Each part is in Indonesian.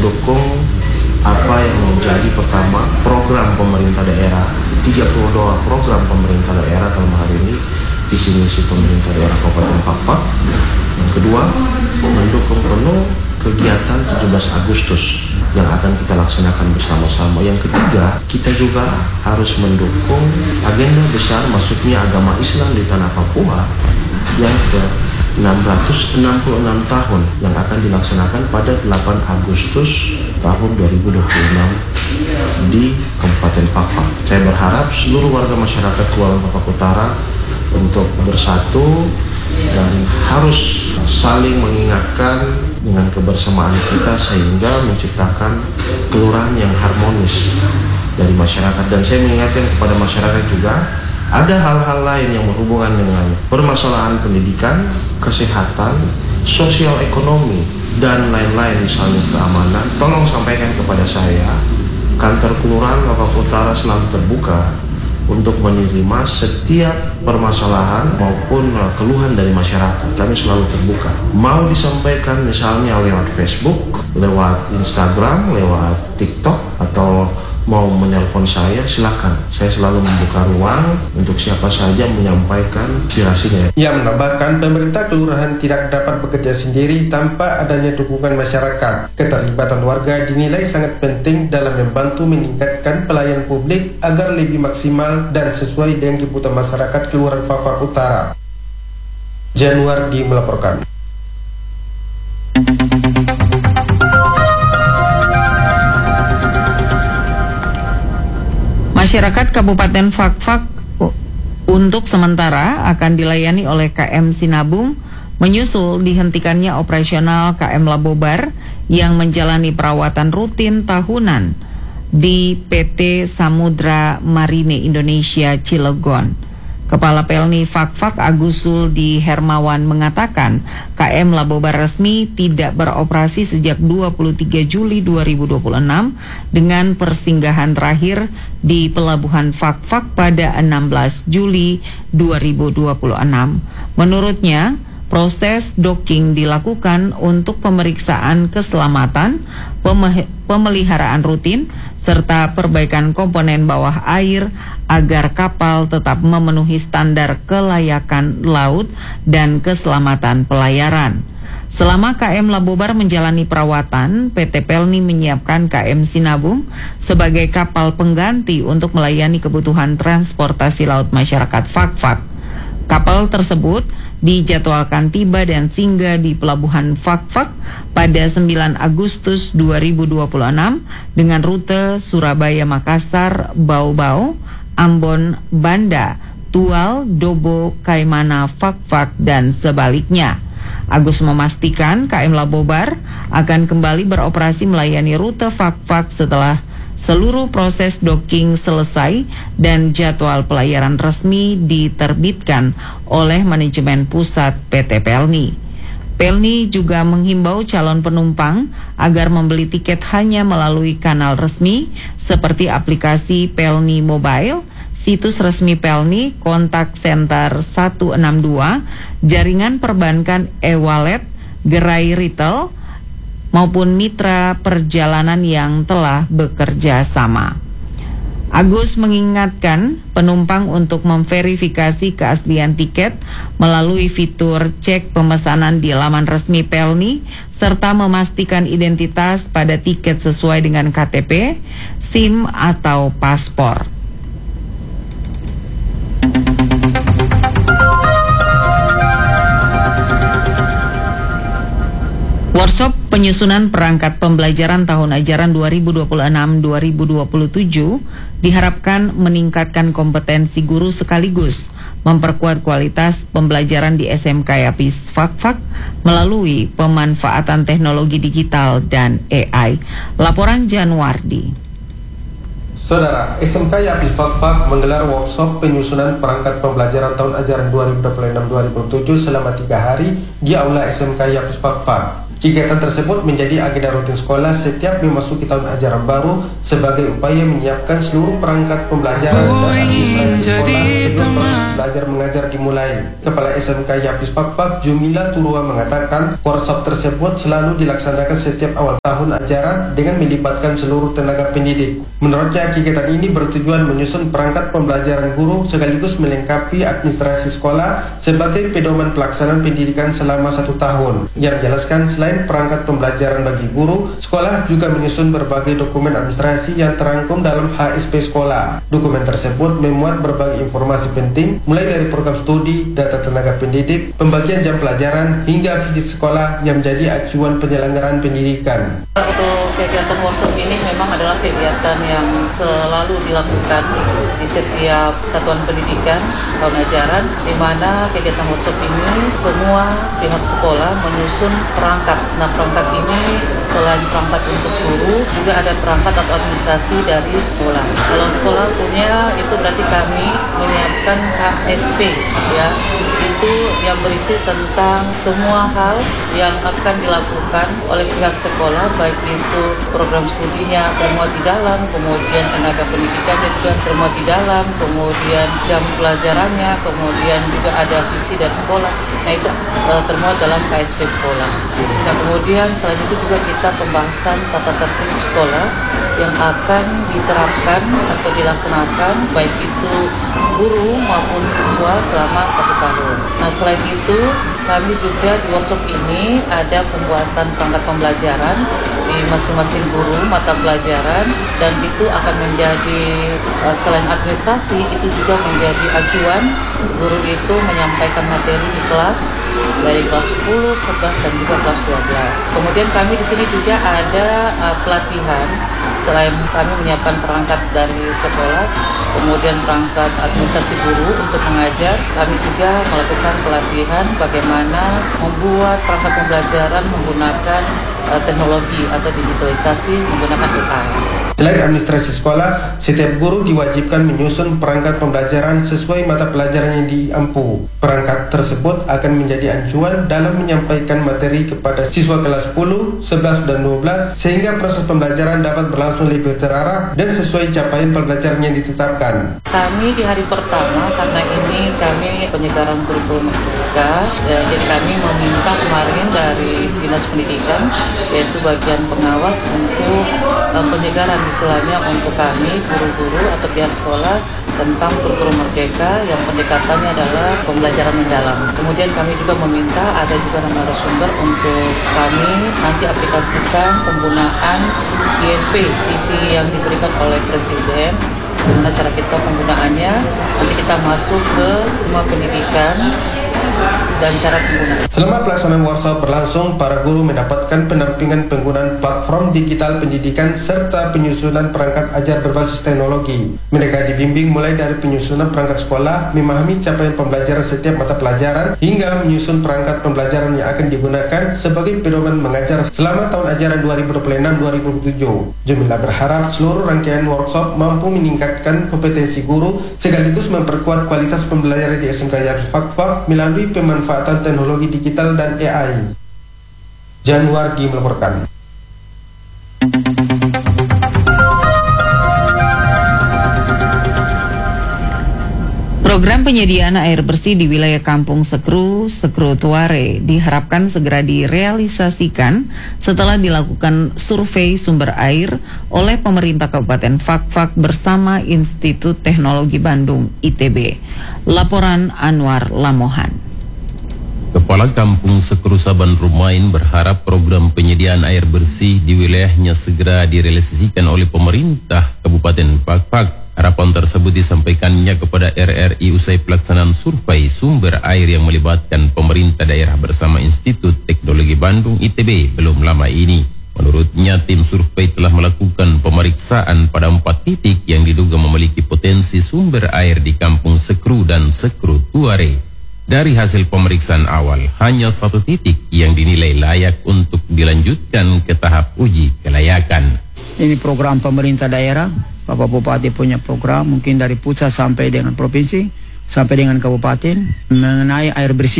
mendukung apa yang menjadi pertama program pemerintah daerah, 32 program pemerintah daerah dalam hal ini visi misi pemerintah daerah Kabupaten Fakfak. Yang kedua, mendukung penuh kegiatan 17 Agustus yang akan kita laksanakan bersama-sama. Yang ketiga, kita juga harus mendukung agenda besar masuknya agama Islam di tanah Papua yang ke-666 tahun yang akan dilaksanakan pada 8 Agustus tahun 2026 di Kabupaten Fakfak. Saya berharap seluruh warga masyarakat Kepulauan Fakfak Utara untuk bersatu dan harus saling mengingatkan dengan kebersamaan kita sehingga menciptakan kelurahan yang harmonis dari masyarakat. Dan saya mengingatkan kepada masyarakat juga, ada hal-hal lain yang berhubungan dengan permasalahan pendidikan, kesehatan, sosial ekonomi, dan lain-lain, misalnya keamanan. Tolong sampaikan kepada saya. Kantor Kelurahan Fakfak Utara selalu terbuka untuk menerima setiap permasalahan maupun keluhan dari masyarakat. Kami selalu terbuka. Mau disampaikan misalnya lewat Facebook, lewat Instagram, lewat TikTok, atau mau menelpon saya, silakan. Saya selalu membuka ruang untuk siapa saja menyampaikan aspirasinya. Ia menambahkan pemerintah kelurahan tidak dapat bekerja sendiri tanpa adanya dukungan masyarakat. Keterlibatan warga dinilai sangat penting dalam membantu meningkatkan pelayanan publik agar lebih maksimal dan sesuai dengan kebutuhan masyarakat Kelurahan Fakfak Utara. Januardi melaporkan. Masyarakat Kabupaten Fakfak untuk sementara akan dilayani oleh KM Sinabung menyusul dihentikannya operasional KM Labobar yang menjalani perawatan rutin tahunan di PT Samudra Marine Indonesia Cilegon. Kepala Pelni Fakfak Agusul di Hermawan mengatakan KM Labobar resmi tidak beroperasi sejak 23 Juli 2026 dengan persinggahan terakhir di Pelabuhan Fakfak pada 16 Juli 2026. Menurutnya, proses docking dilakukan untuk pemeriksaan keselamatan, pemeliharaan rutin, serta perbaikan komponen bawah air agar kapal tetap memenuhi standar kelayakan laut dan keselamatan pelayaran. Selama KM Labobar menjalani perawatan, PT Pelni menyiapkan KM Sinabung sebagai kapal pengganti untuk melayani kebutuhan transportasi laut masyarakat Fakfak. Kapal tersebut dijadwalkan tiba dan singgah di Pelabuhan Fakfak pada 9 Agustus 2026 dengan rute Surabaya Makassar, Bau-Bau, Ambon, Banda, Tual, Dobo, Kaimana, Fakfak, dan sebaliknya. Agus memastikan KM Labobar akan kembali beroperasi melayani rute Fakfak setelah seluruh proses docking selesai dan jadwal pelayaran resmi diterbitkan oleh manajemen pusat PT Pelni. Pelni juga menghimbau calon penumpang agar membeli tiket hanya melalui kanal resmi seperti aplikasi Pelni Mobile, situs resmi Pelni, kontak center 162, jaringan perbankan e-wallet, gerai retail, maupun mitra perjalanan yang telah bekerja sama. Agus mengingatkan penumpang untuk memverifikasi keaslian tiket melalui fitur cek pemesanan di laman resmi Pelni serta memastikan identitas pada tiket sesuai dengan KTP, SIM atau paspor. Workshop penyusunan perangkat pembelajaran tahun ajaran 2026-2027 diharapkan meningkatkan kompetensi guru sekaligus memperkuat kualitas pembelajaran di SMK Yapis Fakfak melalui pemanfaatan teknologi digital dan AI. Laporan Januardi. Saudara, SMK Yapis Fakfak menggelar workshop penyusunan perangkat pembelajaran tahun ajaran 2026-2027 selama 3 hari di Aula SMK Yapis Fakfak. Kegiatan tersebut menjadi agenda rutin sekolah setiap memasuki tahun ajaran baru sebagai upaya menyiapkan seluruh perangkat pembelajaran dan administrasi sekolah sebelum proses belajar mengajar dimulai. Kepala SMK Yapis Fakfak Jumila Turua mengatakan workshop tersebut selalu dilaksanakan setiap awal tahun ajaran dengan melibatkan seluruh tenaga pendidik. Menurutnya kegiatan ini bertujuan menyusun perangkat pembelajaran guru sekaligus melengkapi administrasi sekolah sebagai pedoman pelaksanaan pendidikan selama 1 tahun. Ia menjelaskan selain perangkat pembelajaran bagi guru, sekolah juga menyusun berbagai dokumen administrasi yang terangkum dalam HSP sekolah. Dokumen tersebut memuat berbagai informasi penting, mulai dari program studi, data tenaga pendidik, pembagian jam pelajaran, hingga visi sekolah yang menjadi acuan penyelenggaraan pendidikan. Untuk kegiatan workshop ini memang adalah kegiatan yang selalu dilakukan di setiap satuan pendidikan tahun ajaran, di mana kegiatan workshop ini semua pihak sekolah menyusun perangkat. Nah, perangkat ini selain perangkat untuk guru, juga ada perangkat atau administrasi dari sekolah. Kalau sekolah punya, itu berarti kami menyiapkan HSP, ya. Itu yang berisi tentang semua hal yang akan dilakukan oleh pihak sekolah, baik itu program studinya termuat di dalam, kemudian tenaga pendidikannya juga termuat di dalam, kemudian jam pelajarannya, kemudian juga ada visi dari sekolah. Nah, itu termuat dalam KSP sekolah. Nah, kemudian selain itu juga kita pembahasan tata tertib sekolah yang akan diterapkan atau dilaksanakan baik itu guru maupun siswa selama 1 tahun. Nah, selain itu kami juga di workshop ini ada pembuatan perangkat pembelajaran di masing-masing guru mata pelajaran, dan itu akan menjadi selain administrasi, itu juga menjadi acuan guru itu menyampaikan materi di kelas dari kelas 10, 11 dan juga kelas 12. Kemudian kami di sini juga ada pelatihan. Selain kami menyiapkan perangkat dari sekolah, kemudian perangkat administrasi guru untuk mengajar, kami juga melakukan pelatihan bagaimana membuat perangkat pembelajaran menggunakan teknologi atau digitalisasi menggunakan AI. Selain administrasi sekolah, setiap guru diwajibkan menyusun perangkat pembelajaran sesuai mata pelajaran yang diampu. Perangkat tersebut akan menjadi acuan dalam menyampaikan materi kepada siswa kelas 10, 11, dan 12 sehingga proses pembelajaran dapat berlangsung lebih terarah dan sesuai capaian pembelajaran yang ditetapkan. Kami di hari pertama, karena ini kami penyegaran kurikulum merdeka, jadi kami meminta kemarin dari Dinas Pendidikan, yaitu bagian pengawas untuk penyegaran istilahnya untuk kami guru-guru atau pihak sekolah tentang kurikulum merdeka yang pendekatannya adalah pembelajaran mendalam. Kemudian kami juga meminta ada juga narasumber untuk kami nanti aplikasikan penggunaan INP TV yang diberikan oleh Presiden. Gimana cara kita penggunaannya, nanti kita masuk ke rumah pendidikan dan cara penggunaan. Selama pelaksanaan workshop berlangsung, para guru mendapatkan pendampingan penggunaan platform digital pendidikan serta penyusunan perangkat ajar berbasis teknologi. Mereka dibimbing mulai dari penyusunan perangkat sekolah, memahami capaian pembelajaran setiap mata pelajaran, hingga menyusun perangkat pembelajaran yang akan digunakan sebagai pedoman mengajar selama tahun ajaran 2026-2027. Jumila berharap seluruh rangkaian workshop mampu meningkatkan kompetensi guru sekaligus memperkuat kualitas pembelajaran di SMK Yapis Fakfak melalui pemanfaatan teknologi digital dan AI. Januardi melaporkan. Program penyediaan air bersih di wilayah Kampung Sekru Tuare diharapkan segera direalisasikan setelah dilakukan survei sumber air oleh pemerintah Kabupaten Fakfak bersama Institut Teknologi Bandung ITB. Laporan Anwar Lamohan. Kepala Kampung Sekru Saban Rumain berharap program penyediaan air bersih di wilayahnya segera direalisasikan oleh pemerintah Kabupaten Fakfak. Harapan tersebut disampaikannya kepada RRI usai pelaksanaan survei sumber air yang melibatkan pemerintah daerah bersama Institut Teknologi Bandung ITB belum lama ini. Menurutnya, tim survei telah melakukan pemeriksaan pada 4 titik yang diduga memiliki potensi sumber air di Kampung Sekru dan Sekru Tuare. Dari hasil pemeriksaan awal, hanya 1 titik yang dinilai layak untuk dilanjutkan ke tahap uji kelayakan. Ini program pemerintah daerah, Bapak Bupati punya program mungkin dari pusat sampai dengan provinsi, sampai dengan kabupaten mengenai air bersih.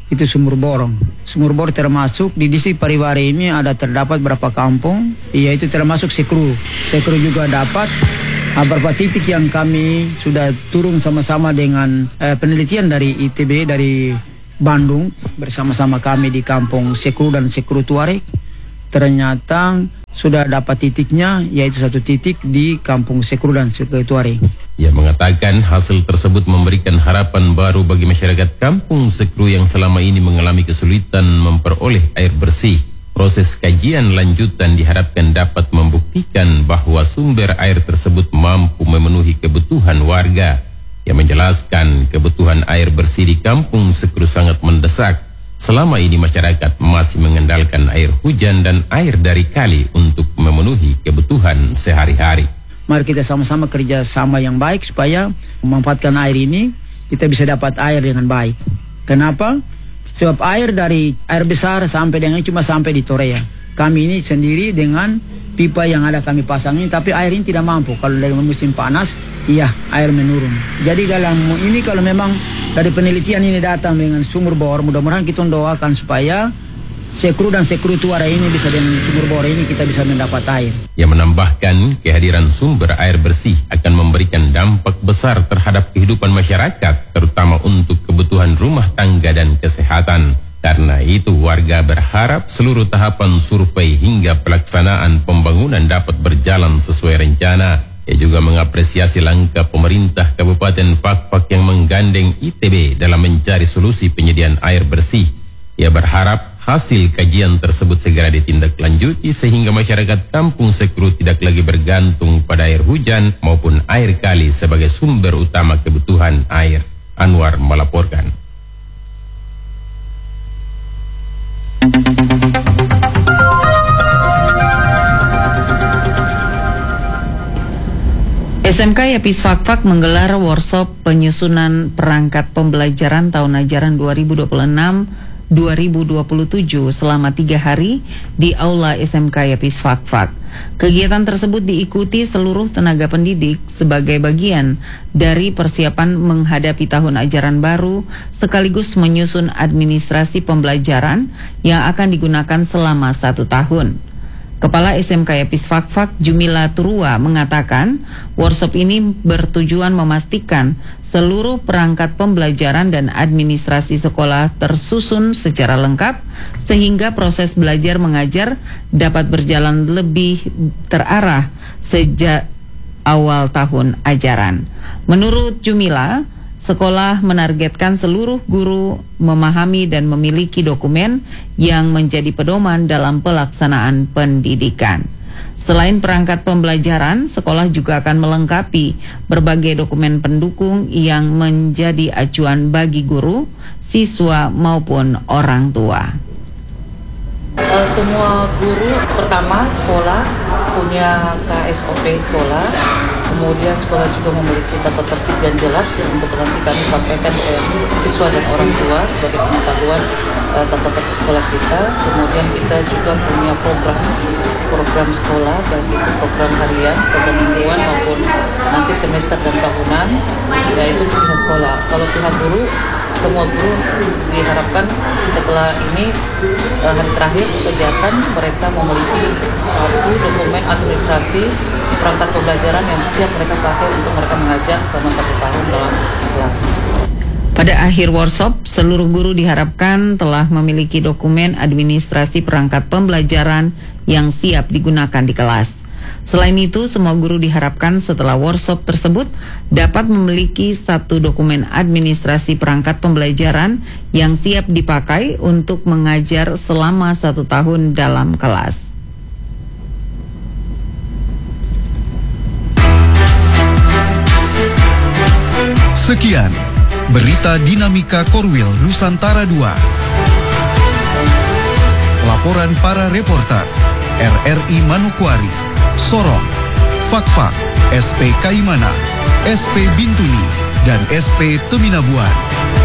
itu sumur bor. Sumur bor termasuk di distrik Paribari ini ada terdapat berapa kampung, yaitu termasuk Sekru. Sekru juga dapat. Beberapa titik yang kami sudah turun sama-sama dengan penelitian dari ITB dari Bandung bersama-sama kami di kampung Sekru dan Sekru Tuareg. Ternyata sudah dapat titiknya, yaitu satu titik di kampung Sekru dan Sekru Tuareg. Ia mengatakan hasil tersebut memberikan harapan baru bagi masyarakat kampung Sekru yang selama ini mengalami kesulitan memperoleh air bersih. Proses kajian lanjutan diharapkan dapat membuktikan bahwa sumber air tersebut mampu memenuhi kebutuhan warga. Ia menjelaskan kebutuhan air bersih di kampung Sekru sangat mendesak. Selama ini masyarakat masih mengandalkan air hujan dan air dari kali untuk memenuhi kebutuhan sehari-hari. Mari kita sama-sama kerja sama yang baik supaya memanfaatkan air ini kita bisa dapat air dengan baik. Kenapa? Sebab air dari air besar sampai dengan cuma sampai di Torea. Kami ini sendiri dengan pipa yang ada kami pasang ini, tapi air ini tidak mampu. Kalau dari musim panas, iya air menurun. Jadi dalam ini kalau memang dari penelitian ini datang dengan sumur bor, mudah-mudahan kita doakan supaya Sekru dan Sekru Tuareg ini bisa dengan sumur bor ini kita bisa mendapat air. Ia menambahkan kehadiran sumber air bersih akan memberikan dampak besar terhadap kehidupan masyarakat, terutama untuk kebutuhan rumah tangga dan kesehatan. Karena itu warga berharap seluruh tahapan survei hingga pelaksanaan pembangunan dapat berjalan sesuai rencana. Ia juga mengapresiasi langkah pemerintah Kabupaten Fakfak yang menggandeng ITB dalam mencari solusi penyediaan air bersih. Ia berharap hasil kajian tersebut segera ditindaklanjuti sehingga masyarakat kampung Sekru tidak lagi bergantung pada air hujan maupun air kali sebagai sumber utama kebutuhan air. Anwar melaporkan. SMK Yapis Fakfak menggelar workshop penyusunan perangkat pembelajaran tahun ajaran 2026-2027 selama 3 hari di Aula SMK Yapis Fakfak. Kegiatan tersebut diikuti seluruh tenaga pendidik sebagai bagian dari persiapan menghadapi tahun ajaran baru sekaligus menyusun administrasi pembelajaran yang akan digunakan selama 1 tahun. Kepala SMK Yapis Fakfak Jumila Turua mengatakan workshop ini bertujuan memastikan seluruh perangkat pembelajaran dan administrasi sekolah tersusun secara lengkap sehingga proses belajar mengajar dapat berjalan lebih terarah sejak awal tahun ajaran. Menurut Jumila, sekolah menargetkan seluruh guru memahami dan memiliki dokumen yang menjadi pedoman dalam pelaksanaan pendidikan. Selain perangkat pembelajaran, sekolah juga akan melengkapi berbagai dokumen pendukung yang menjadi acuan bagi guru, siswa maupun orang tua. Semua guru pertama sekolah punya KSOP sekolah, kemudian sekolah juga memiliki tata tertib yang jelas untuk nanti kami sampaikan ke siswa dan orang tua sebagai pengetahuan tata tertib sekolah kita. Kemudian kita juga punya program sekolah, baik itu program harian, program mingguan maupun nanti semester dan tahunan, yaitu pihak sekolah. Kalau pihak guru, semua guru diharapkan setelah ini hari terakhir kegiatan mereka memiliki satu dokumen administrasi perangkat pembelajaran yang siap mereka pakai untuk mereka mengajar selama 1 tahun dalam kelas. Pada akhir workshop, seluruh guru diharapkan telah memiliki dokumen administrasi perangkat pembelajaran yang siap digunakan di kelas. Selain itu, semua guru diharapkan setelah workshop tersebut dapat memiliki satu dokumen administrasi perangkat pembelajaran yang siap dipakai untuk mengajar selama 1 tahun dalam kelas. Sekian berita dinamika Korwil Nusantara 2. Laporan para reporter RRI Manokwari, Sorong, Fakfak, SP Kaimana, SP Bintuni, dan SP Teminabuan.